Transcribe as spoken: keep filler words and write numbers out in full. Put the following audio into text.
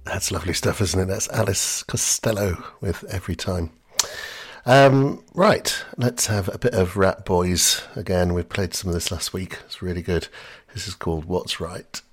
That's lovely stuff, isn't it? That's Alice Costello with Every Time. Um, right, let's have a bit of Rat Boys again. We played some of this last week. It's really good. This is called What's Right.